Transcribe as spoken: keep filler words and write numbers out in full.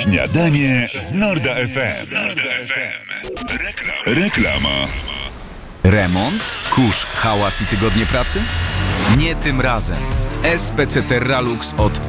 Śniadanie z Norda F M. Reklama. Remont, kurz, hałas i tygodnie pracy? Nie tym razem. S P C Terralux od